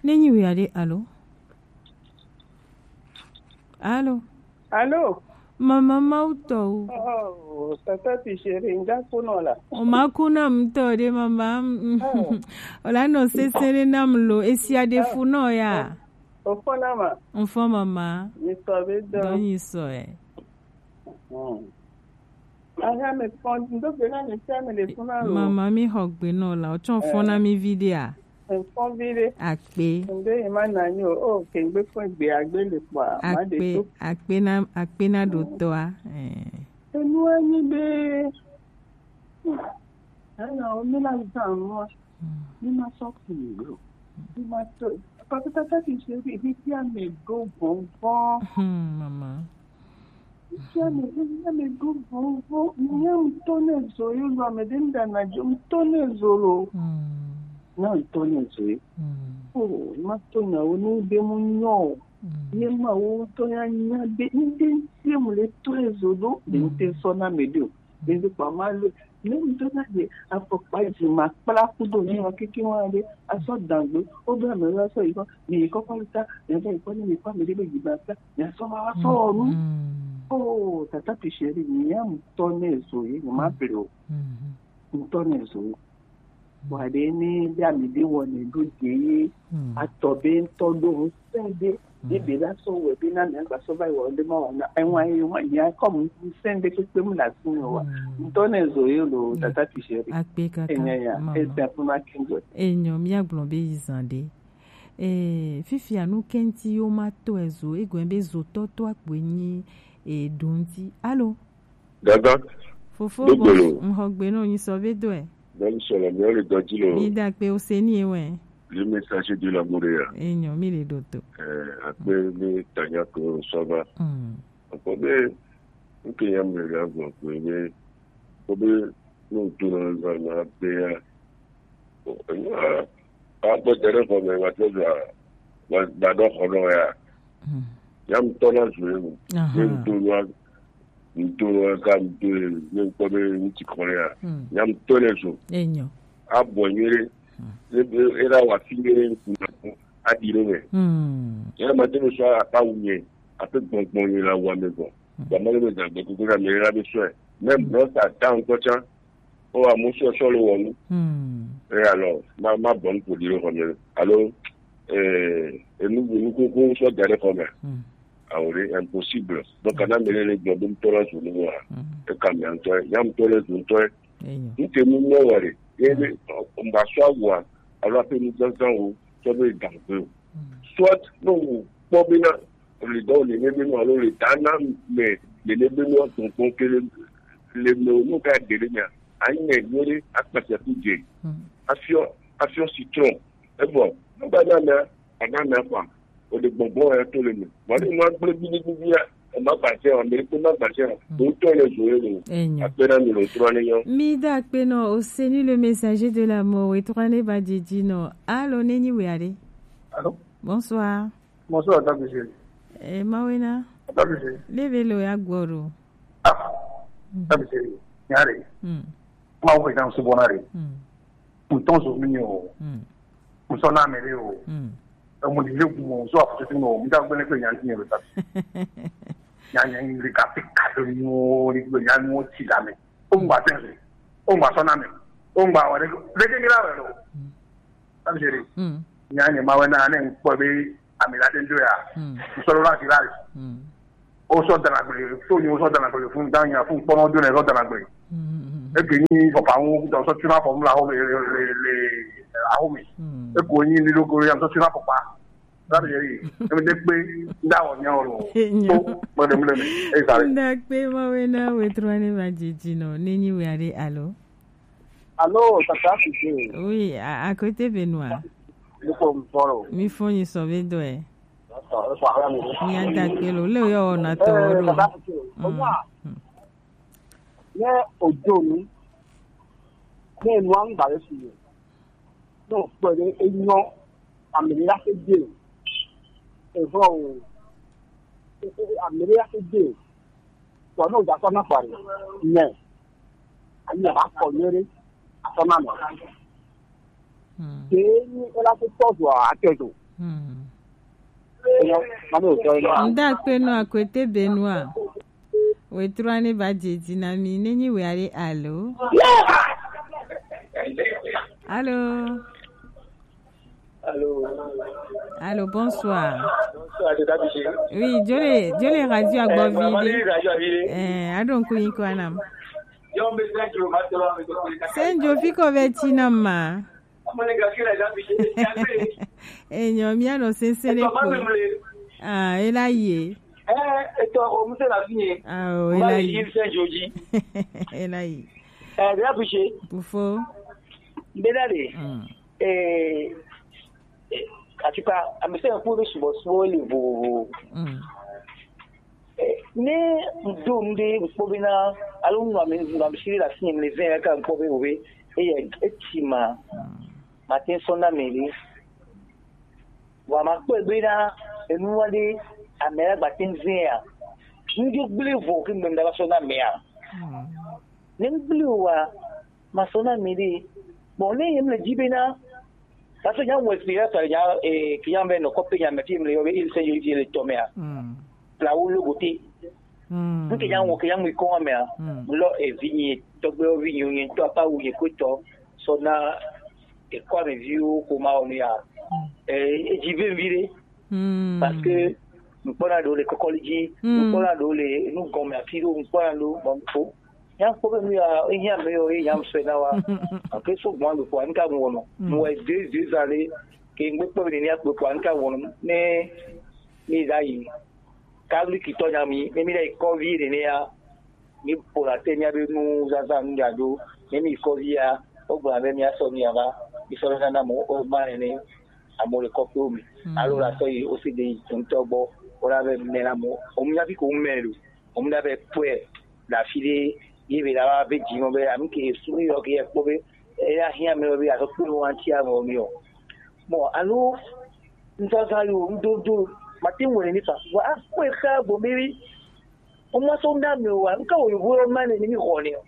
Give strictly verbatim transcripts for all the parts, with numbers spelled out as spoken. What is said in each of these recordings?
Nenyi we ade allo. Allo. Allo. Mama mauto. Oh, tata tisheri nga kunola. O makuna mto de mama. Ola no sesere namlo esia de funo ya. O fona ma. On fo mama. Ni so be do. Don yi so e. Hmm. Aha me fon ndo be na ni tame le fona ro. Mama mi hogbe no la o chon fona mi video. En fon vire. Akpe. Ndo e ma na ni o ke gbe fun gbe agbe le pa ma de to. Akpe na akpe na do to a. Eh. Enu ani be. Ana o mi la san mo. Ni ma so ku ro. Ni ma to. Papa tata tisheri bi ti ame go bon bon. Hmm mama. Ya me ya me go bon bon. Ni am tone zo yo lo amedenda na jo tone zo lo. Hmm. Na tone zo. Oh, ma tone o ni be mu nyo. Ye ma o to ya nya be ni se mu le to zo do de te so na medio. De de pa ma le ni mi to na de apopa ji ma pala kudo ni wa kiki wa de aso dangbe o be me la so iko ni ko ko ta ya de ko ni pa me de be ba ta ya so ma wa so oru. Oh, tata tisheri ni am tone zo yi ma bere o. Tone zo. Wa de ni bi ami de woni do de atobe todo sende de be la so we bi na na gba so bai wo de ma na enwa yi wa ya come sende ke pe mu la sun wa. Tone zo yi lo tata tisheri. Akpe kaka. Enya ya, e se fuma kingo. Enyo mi agbon be izande. Eh fifi anu kenti yo mato ezo egwembe zo toto akwe ni e donti. Allo. Gaga. Fofo bo mhogbe no yin so vedo e. Même sur la meilleure dojilo. Mi da pe o se ni ewe. Le message de la Moréa. Enyo mi le doto. Eh après mi tanya ko sova. Mm. Apobe nke ya me ga go ko ni obe no to na na be ya. Ah ah bo tere ko me wa to ya. Wa da do ko no ya. Mm. Yam to na zuwe. Ni to wa ntoro ka ntoro ne ko be nti korea yam tole so enyo abonyere era wa fingere ku adire me mm ya ma de so aka unye ape gbongbon ni la wa me go ba ma le da ko ko ra me ra be so même no sa down ko cha o wa mo so so lo wonu mm e alors ma ma bon ko dire ko me alors eh enu ni ko ko so dare ko me c'est impossible. Donc, on a mis les gens de Torah sur le noir. Et quand il y a un toit, il y a un toit, il y a un toit. Nous sommes noirs. Et on va savoir, alors que nous sommes soit les dangereux. Soit, non, pas bien, les dons, les événements, alors les tanams, mais les événements sont conquérés, les nous cas de l'année. À une année, à passer à tout Dieu. À faire citron. Et bon, nous allons à la fois. O de bonbon ya to le ni wa ni ma ple bi ni bi ya ma ba se o me ko ma ba se o to le zo le apena ni lo tro ni yo mi da pe no o seni le messager de l'amour et tourner ba didi no allo neni we ale allo bonsoir bonsoir tabiche eh mawena tabiche leve lo ya gboro ah tabiche nyare mm ma o dan so bonare mm unton so mi o mm unso na mere o mm mo di leku mo so afutu no mi da gbele pe yan tin ro ta yan yan ri ka pe ka do mo ri gbe yan mo ti da me o ngba ten o ngba so na me o ngba wa re le ke ngira we lo ta bi ri mm yan ni ma we na ne npo be amila den do ya mm so lo la ti la mm o so da na gbe so ni o so da na gbe fun dan yan fun pono do ne so da na gbe mm e ke ni fo pa won do so ti na formula ho le le ahumi e ko yin ni logo ya so ti na popa la de yi e me de pe nda wo nya oro so mo de mle e sare nda pe ma we na we trwane ba jiji no neni we are allo allo tata fi oui à côté Benoît ni ko mforo mi foni so be do e so so ara mi ni anda pe lo le yo na to ro ye ojo mi ne nu an ba le si no pere enyo amira se de e fo amira se de so no da so na pare ne ani ba ko yere asoma no hmm ke ni ela se to do akedo Hmm. Nda kwenu akwete benua. Wetrani bajeti na mi nenyi we are allo. Allô. Allô. Allô, bonsoir. Bonsoir, c'est Dabiché. Oui, jole jole radio agbovide. Eh, radio avile. Eh, adon ku yin kwanam. Yo me senjo matela me ko. Senjo fiko vetina ma. Amane gakira Dabiché. Eh, nyomi ano sensele ko. Ah, elaye. Eh, eto o muse la finye. Ah, o elaye. Ba yi senjo ji. Elaye. Eh, Dabiché. Bufo. Bedade. Mm. Eh katika amesema kule shibo swoli bu Mm. ne ndo ndi mpobina alumwa mshiri la sinye mlevea ka mpobe ube eye etima matin sonda meli wa makwebina enuwade amera batinzea ndi gblivo kimbe la sonda mea ne gbliwa masona meli bone yemle jibena Parce que nous expérience il y a et qui y a même nos copains mais film le il s'est dit le tomea la où le goûter nous qui y a on qui y a moi comme mais là et vigné to be vigné to pas où écoute sona et quoi review comment on y a et j'y vais virer parce que nous pas dans les cocoligi nous pas dans les nous comme à tiro nous pas dans bon faux yang problème ya ya me yo ya msena wa okay so mwangu kwa nka wono no e deux deux années ke ngbe po ni akpo kwa nka wono ne ni dai kabli kitonya mi ne mi dai covid ne ya ni pola tenya be nu zaza ndado ne mi covid ya ogba be mi aso ni aba isoro na mo o ma ne amore kopio mi allora so o si dei tontobo ora be ne la mo o mi abi ko melu o mi da be pue la file Ibi la be jimo be am ke suri yo ke ko be ya hia me be aso ku wan ti amo mi o mo alo ntaza yo ndo ndo matin woni ni fa wa ko e ka bo mi o mo so nda mi wa nka o yo ma ne ni ko ni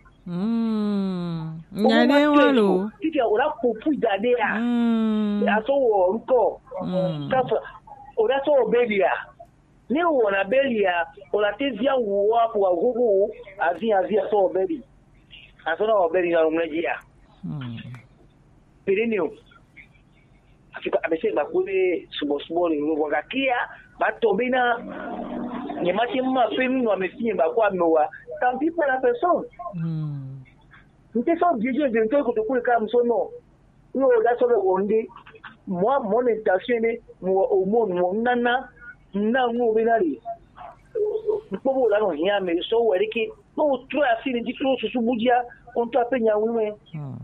mm nyane walo ti ya ora ko pu da de ya mm aso wo nko ka fa ora so obelia ni wona belia ola tezia wo hapo wa gugu azia azia so beli asona obeli na umlejia mm pirinio afika amesema kule subo subo ni ngogakia batobina ni mati mma penu no amefinye ba kwa mewa tampi pour la personne mm nte so bieje de nto ko to kule kama sono yo da so wonde moi mon intention est mo au monde mo nana na ngo binari pobo la no hia me so weriki no tro asini di tro susu budia on to apenya wiwe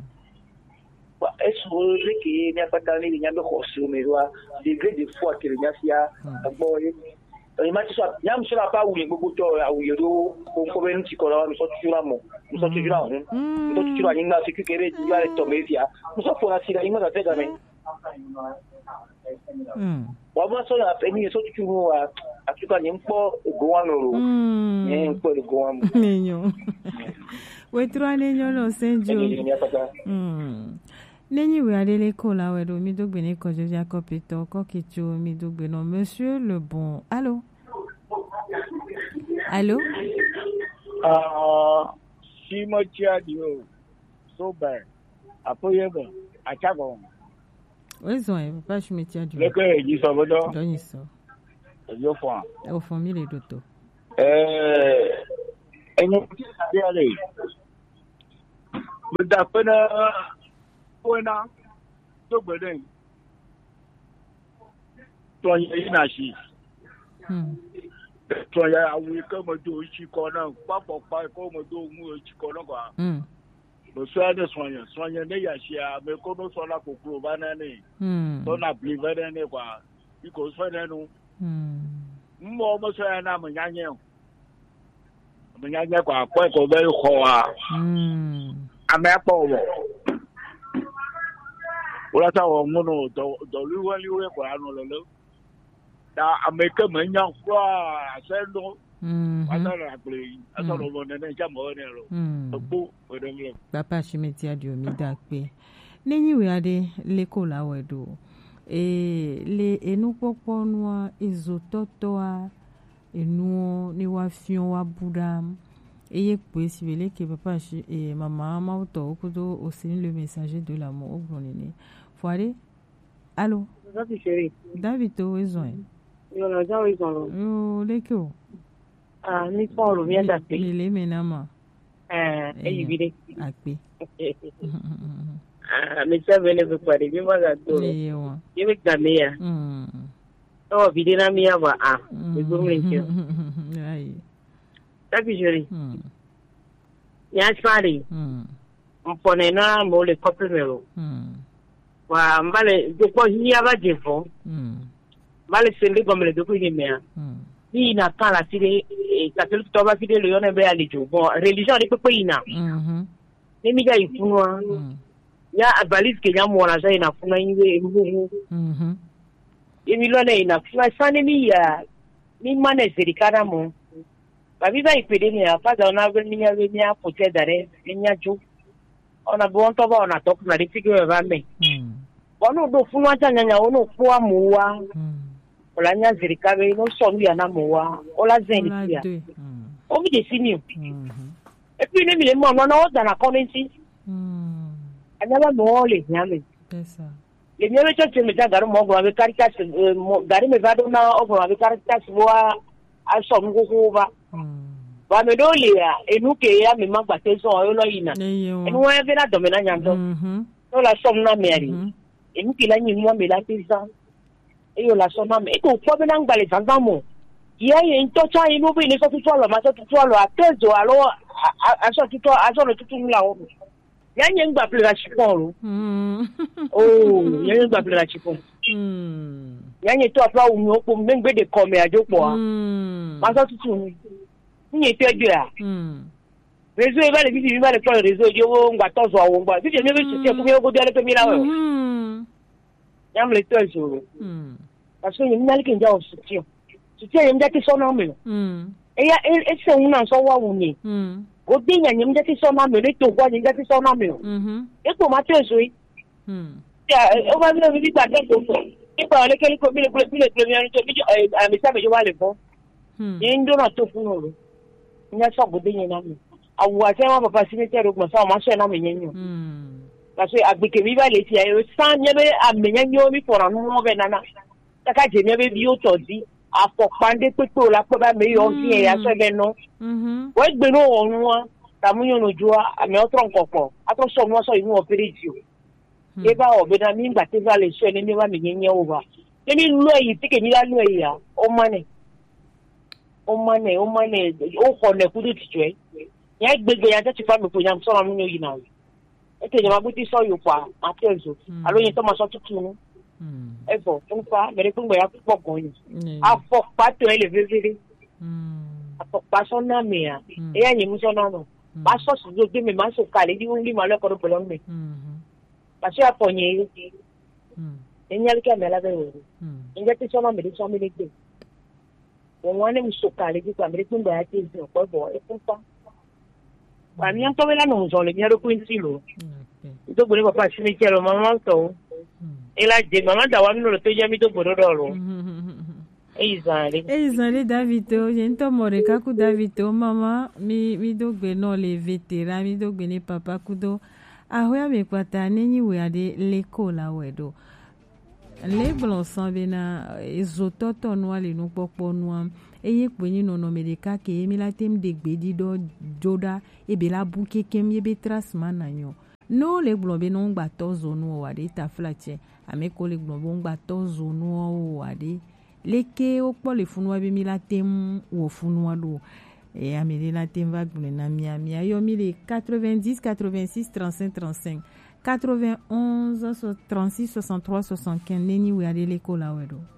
ba eso reki ni apatani ni nyambe khosu me wa degré de foi que le nyasia boy e ma tso nyam so la pa wi gbogbo to awuye do ko ko be nti ko la mi so tjura mo mi so tjura ho mi so tjura ni na siku kere di ya to media mi so fo na sira inga da tega me mm wa ma so la pe ni so tjuru wa atuka ni mpo go wa no ni mpo go wa mo nenyo we tro nenyo no senjo mm nenyi we adele ko la we do mi dogbe ni ko joja ko pito ko kicho mi dogbe no monsieur le bon allô allô ah si mo tia dio so ba apoyeba achago Ozo e papa chimeti adu. Le ko eji so bodo. Doni so. Yo fo. E o famille doto. Eh enyo ti sabe ale. Mo da pena pena to gbede. To yin na shi. Hmm. To ya awu ko mo do chi ko na papo pa ko mo do mu chi ko na kwa. Hmm. Mo so ade sonya sonya ne ya shia me ko no so la kokuro ba na ni mm so na believe na ne kwa iko so na no mm mo mo so na mo nyanye mo nyanye kwa ko ko be ko wa mm ame po wo ora ta wo mo no do do lu wa lu we kwa no lo lo da ame ke mo nya kwa se no mm asara akle asara mo ne ne jamo ne ro bu we do lo papa chimeti adu mi da pe nenyi we ade leko la wedo et les et nous popo noa ezototoa et nous ni wa fion wa budam et yek po si vele que papa et maman ma auto kudo aussi le messager de l'amour au bonene foire allô David chéri David o ezoin yo na jawo izon yo leko ah mi fon bien d'appeler il est menama eh e yibire akpe ah mais ça vele be kwari bi ma ga to yewa yebe gamia mm oh videna mia ba ah e go mlinke ai David chéri mm ya chari mm mpone na mo le couple melo mm wa mbale de ko hiya ba jefo mm mbale sende ko mele de ko himea mm ni na kan la tire catholique to ba fide le yone be alijo bon religion ni pe pe ina mhm ni mi ga ifunwa ya abalis ke ya mo na sai na funwa yiwe ehuhu mhm emi lo na ina funwa sane mi ya ni mane serikana mo ba bi ba ipede ni afa da na be ni ya be ni apote dare ni ajo ona bo on to ba ona to na ri fige ba me mm ono do funwa ta nyanya ono fuwa muwa mm ola nya zirikabe no so mi ana muwa ola zeni pia mm o mi de sini mhm e puis ne mi le mo no no da na konenti mm anyaba mo le nyame c'est ça le nyame cho che me ta garo mo gwa be caritas gari me va do na o gwa be caritas bo a so ngo ko ba mm ba me do le ya enu ke ya me ma gba te so o lo ina eyo enu wa be na do me na nyando mhm no la so na me ari enu ke la nyi mo me la pizza eyo la so na me e ko fo be na ngba le zanzamo ye ye nto cha inu be ni so tutu alo ma so tutu alo atezo alo aso tutu aso no tutu la o ya nye ngba ple la chipon mm oh ya nye ngba ple la chipon mm ya nye to apla unu opo mengbe de come ajopo a mm ma so tutu ni te de a mm rezo e ba le bi bi ba le ko rezo je wo ngba tozo wo ngba bi je me be se ku me go de ale pe mi la we mm ya me le to zo mm parce que ni na le ke nja o sutio sutio ye mja ti so na me mm e ya e se una so wa wu ni mm o de nya nyem jati so na me le to gwa nyem jati so na me mhm e ko ma te zo yi mm ya o ba mi le bi gba de to so e pa le ke ko mi le mi le premier to bi a mi sa me jo wa le fo mm ni ndo na to fun o nya so bo de nya na me awu ase ma papa si me te ro mo sa ma so na me nyenyo mm parce que agbeke mi ba le ti ayo san nye be a me nyenyo mi for anu mo be nana ta ka je me be bi o to di afọ̀pándé pépé o la pé bá mi yọ sí ẹ̀yà sẹ́bẹ̀ náà. wọ́n gbé ní ọ̀run wa tàmúyàn lójú wa àmì ọ̀tọ̀ nkọ̀pọ̀ àtọ̀sọ̀ wọn sọ inú ọ̀pẹ̀rẹ̀ jù. ẹ bá ọ̀bẹ náà mi gbà tí bá lè sọ ẹni ní wà mí yẹn yẹn o wa. ẹni lú ẹ̀yìn tí kèmí lá lú ẹ̀yìn à ó mánẹ̀ ó mánẹ̀ ó mánẹ̀ ó kọ̀ nẹ̀kú tó tìjọ́ ẹ̀. yẹn gbégbé yẹn tẹ́tí fámi kò yàn sọ̀rọ̀ nínú yìí náà. ẹ tẹ̀yẹ̀ máa gbé sọ yòókù àtẹ̀zọ̀ àlóyìn tó máa sọ tuntun ẹ̀fọ́ fún fa mẹ́rin fún gbẹ̀yà púpọ̀ gan ni afọ̀pá tó ẹ lè fẹ́fẹ́rẹ́ afọ̀pá sọ́nà mi à ẹ̀yà yẹn mú sọ́nà nù má sọ́ọ̀sì tó gbé mi má sọ kàlẹ́ bí wọ́n lé màá lẹ́kọ̀ọ́ pẹ̀lú mi pàṣẹ àpọ̀nyẹ yìí ẹ̀yìn alẹ́ kí àmì alábẹ́rẹ́ rẹ̀ ẹ̀yìn tí sọ́nà mi lè sọ́ mi lè gbé wọ́n wọ́n ní mi sọ kàlẹ́ bí pàmì fún gbẹ̀yà tí ìsìn ọ̀pọ̀ ẹ̀bọ̀ ẹ̀ fún fa àmì yẹn tọ́wé lánàá òun sọ̀rọ̀ ìyẹn ló pín sí lò ìdógbòní bàbá sí mi jẹ́ lọ màmá ń tọ̀ ela je mama da wa mi lo to je mi to bododo ro e izare e izare David o je nto more ka ku David o mama mi mi dogbe no le veteran mi dogbe ni papa kudo ahoya me kwata nenyi we ade leko la wedo le blon san bena ezototo no ale no popo no eye penyi no no medika ke mi la tem degbe di do joda e be la buke kem ye be trasman nanyo no le blon be no ngba tozo no wa de ta flache ame ko le gbon bo ngba tozo no wa de leke o po le funu wa be mi la tem wo funu wa do e ame de la tem va gbon na mi ami ayo mi le quatre-vingt-dix quatre-vingt-six trente-cinq trente-cinq quatre-vingt-onze trente-six soixante-trois soixante-quinze neni we ade le ko la wedo